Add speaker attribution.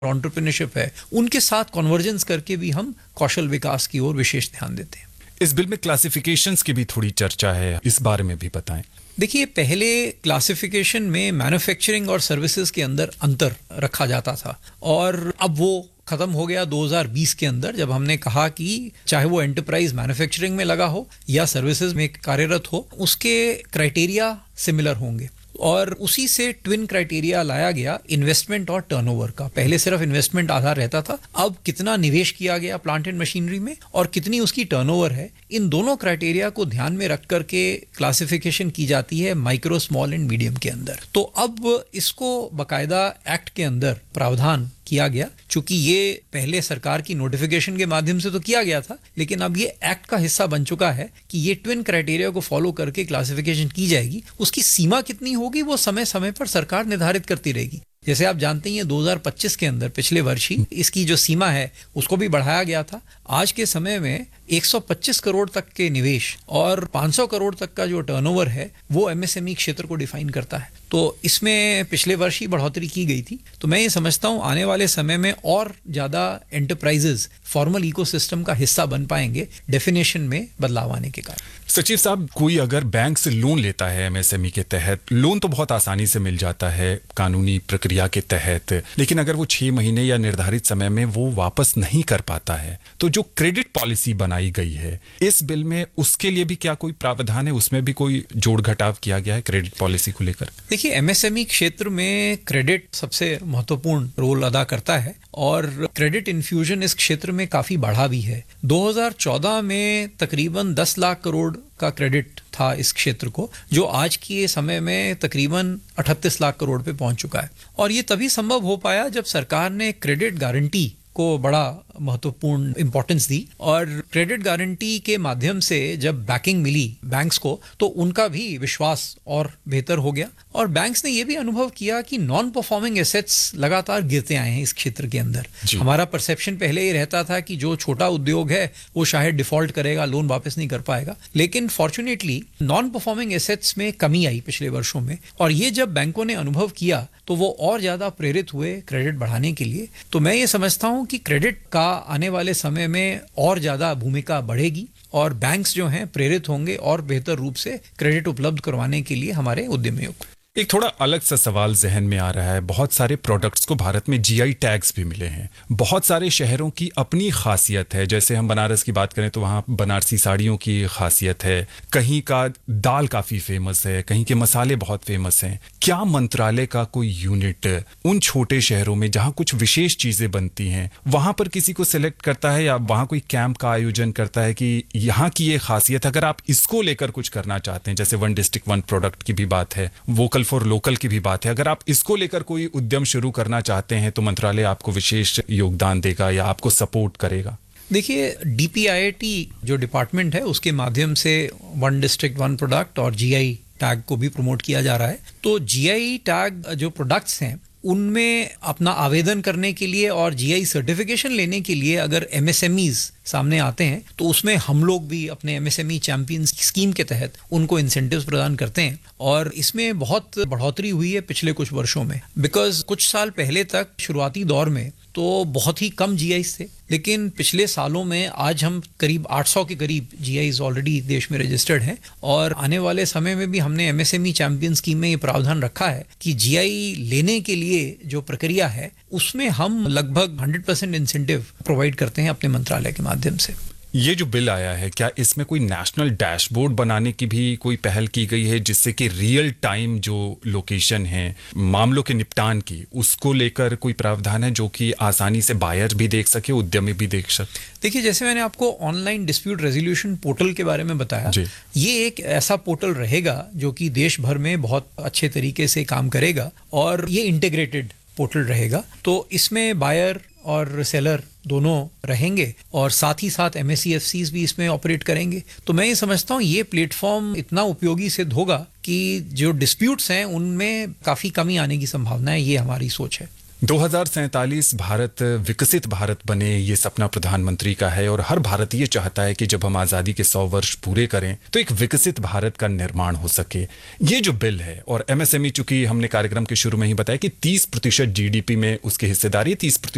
Speaker 1: Entrepreneurship है, उनके साथ कन्वर्जेंस करके भी हम कौशल विकास की ओर विशेष ध्यान देते हैं।
Speaker 2: इस बिल में क्लासिफिकेशंस की भी थोड़ी चर्चा है, इस बारे में भी बताएं।
Speaker 1: देखिए, पहले क्लासिफिकेशन में मैन्युफैक्चरिंग और सर्विसेज के अंदर अंतर रखा जाता था और अब वो खत्म हो गया 2020 के अंदर, जब हमने कहा कि चाहे वो एंटरप्राइज मैन्युफैक्चरिंग में लगा हो या सर्विसेज में कार्यरत हो, उसके क्राइटेरिया सिमिलर होंगे और उसी से ट्विन क्राइटेरिया लाया गया इन्वेस्टमेंट और टर्नओवर का। पहले सिर्फ इन्वेस्टमेंट आधार रहता था, अब कितना निवेश किया गया प्लांट एंड मशीनरी में और कितनी उसकी टर्नओवर है, इन दोनों क्राइटेरिया को ध्यान में रख करके क्लासिफिकेशन की जाती है माइक्रो, स्मॉल एंड मीडियम के अंदर। तो अब इसको बकायदा एक्ट के अंदर प्रावधान किया गया, चूंकि ये पहले सरकार की नोटिफिकेशन के माध्यम से तो किया गया था, लेकिन अब ये एक्ट का हिस्सा बन चुका है कि ये ट्विन क्राइटेरिया को फॉलो करके क्लासिफिकेशन की जाएगी। उसकी सीमा कितनी होगी वो समय समय पर सरकार निर्धारित करती रहेगी। जैसे आप जानते हैं 2025 के अंदर पिछले वर्ष ही इसकी जो सीमा है उसको भी बढ़ाया गया था। आज के समय में 125 करोड़ तक के निवेश और 500 करोड़ तक का जो टर्नओवर है वो एमएसएमई क्षेत्र को डिफाइन करता है। तो इसमें पिछले वर्ष ही बढ़ोतरी की गई थी। तो मैं ये समझता हूँ आने वाले समय में और ज़्यादा एंटरप्राइजेज फॉर्मल इकोसिस्टम का हिस्सा बन पाएंगे डेफिनेशन में बदलाव आने के कारण।
Speaker 2: सचिव साहब, कोई अगर बैंक से लोन लेता है एमएसएमई के तहत, लोन तो बहुत आसानी से मिल जाता है कानूनी प्रक्रिया के तहत, लेकिन अगर वो 6 महीने या निर्धारित समय में वो वापस नहीं कर पाता है, तो जो क्रेडिट पॉलिसी बनाई गई है इस बिल में, उसके लिए भी क्या कोई प्रावधान है? उसमें भी कोई जोड़ घटाव किया गया है क्रेडिट पॉलिसी को लेकर?
Speaker 1: देखिए, एमएसएमई क्षेत्र में क्रेडिट सबसे महत्वपूर्ण रोल अदा करता है और क्रेडिट इन्फ्यूजन इस क्षेत्र में काफी बढ़ा भी है। 2014 में तकरीबन 10 लाख करोड़ का क्रेडिट था इस क्षेत्र को, जो आज के समय में तकरीबन 38 लाख करोड़ पे पहुंच चुका है। और ये तभी संभव हो पाया जब सरकार ने क्रेडिट गारंटी को बड़ा महत्वपूर्ण इंपॉर्टेंस दी और क्रेडिट गारंटी के माध्यम से जब बैकिंग मिली बैंक्स को तो उनका भी विश्वास और बेहतर हो गया और बैंक्स ने यह भी अनुभव किया कि नॉन परफॉर्मिंग एसेट्स लगातार गिरते आए हैं इस क्षेत्र के अंदर। हमारा परसेप्शन पहले ये रहता था कि जो छोटा उद्योग है वो शायद डिफॉल्ट करेगा, लोन वापस नहीं कर पाएगा, लेकिन फॉर्चुनेटली नॉन परफॉर्मिंग एसेट्स में कमी आई पिछले वर्षों में और ये जब बैंकों ने अनुभव किया तो वो और ज्यादा प्रेरित हुए क्रेडिट बढ़ाने के लिए। तो मैं ये समझता हूं कि क्रेडिट का आने वाले समय में और ज्यादा भूमिका बढ़ेगी और बैंक्स जो हैं प्रेरित होंगे और बेहतर रूप से क्रेडिट उपलब्ध करवाने के लिए हमारे उद्यमियों को।
Speaker 2: एक थोड़ा अलग सा सवाल जहन में आ रहा है। बहुत सारे प्रोडक्ट्स को भारत में जीआई टैग्स भी मिले हैं। बहुत सारे शहरों की अपनी खासियत है, जैसे हम बनारस की बात करें तो वहाँ बनारसी साड़ियों की खासियत है, कहीं का दाल काफ़ी फेमस है, कहीं के मसाले बहुत फेमस हैं। क्या मंत्रालय का कोई यूनिट उन छोटे शहरों में जहाँ कुछ विशेष चीज़ें बनती हैं वहाँ पर किसी को सिलेक्ट करता है या वहाँ कोई कैंप का आयोजन करता है कि यहाँ की ये खासियत, अगर आप इसको लेकर कुछ करना चाहते हैं, जैसे वन डिस्ट्रिक्ट वन प्रोडक्ट की भी बात है, वोकल फॉर लोकल की भी बात है, अगर आप इसको लेकर कोई उद्यम शुरू करना चाहते हैं तो मंत्रालय आपको विशेष योगदान देगा या आपको सपोर्ट करेगा?
Speaker 1: देखिए, डीपीआईटी जो डिपार्टमेंट है उसके माध्यम से वन डिस्ट्रिक्ट वन प्रोडक्ट और जीआई टैग को भी प्रमोट किया जा रहा है। तो जीआई टैग जो प्रोडक्ट्स हैं उनमें अपना आवेदन करने के लिए और जीआई सर्टिफिकेशन लेने के लिए अगर एमएसएमईज सामने आते हैं तो उसमें हम लोग भी अपने एमएसएमई चैंपियन स्कीम के तहत उनको इंसेंटिव्स प्रदान करते हैं और इसमें बहुत बढ़ोतरी हुई है पिछले कुछ वर्षों में। बिकॉज कुछ साल पहले तक शुरुआती दौर में तो बहुत ही कम जीआईज थे, लेकिन पिछले सालों में आज हम करीब 800 के करीब जीआईज ऑलरेडी देश में रजिस्टर्ड हैं और आने वाले समय में भी हमने एमएसएमई चैंपियन स्कीम में ये प्रावधान रखा है कि जीआई लेने के लिए जो प्रक्रिया है उसमें हम लगभग 100% इंसेंटिव प्रोवाइड करते हैं अपने मंत्रालय के माध्यम से।
Speaker 2: ये जो बिल आया है, क्या इसमें कोई नेशनल डैशबोर्ड बनाने की भी कोई पहल की गई है जिससे कि रियल टाइम जो लोकेशन है मामलों के निपटान की, उसको लेकर कोई प्रावधान है जो कि आसानी से बायर भी देख सके, उद्यमी भी देख सके?
Speaker 1: देखिए, जैसे मैंने आपको ऑनलाइन डिस्प्यूट रेजोल्यूशन पोर्टल के बारे में बताया, ये एक ऐसा पोर्टल रहेगा जो कि देश भर में बहुत अच्छे तरीके से काम करेगा और ये इंटीग्रेटेड पोर्टल रहेगा। तो इसमें बायर और सेलर दोनों रहेंगे और साथ ही साथ एमएससीएफसीज भी इसमें ऑपरेट करेंगे। तो मैं ये समझता हूँ ये प्लेटफॉर्म इतना उपयोगी सिद्ध होगा कि जो डिस्प्यूट्स हैं उनमें काफ़ी कमी आने की संभावना है, ये हमारी सोच है।
Speaker 2: 2047 भारत विकसित भारत बने, ये सपना प्रधानमंत्री का है और हर भारतीय चाहता है कि जब हम आज़ादी के 100 वर्ष पूरे करें तो एक विकसित भारत का निर्माण हो सके। ये जो बिल है और एमएसएमई, चूंकि हमने कार्यक्रम के शुरू में ही बताया कि 30% जीडीपी में उसकी हिस्सेदारी, 30%